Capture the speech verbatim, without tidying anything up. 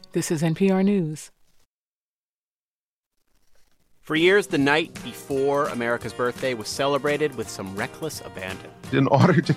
This is N P R News. For years, the night before America's birthday was celebrated with some reckless abandon. In order to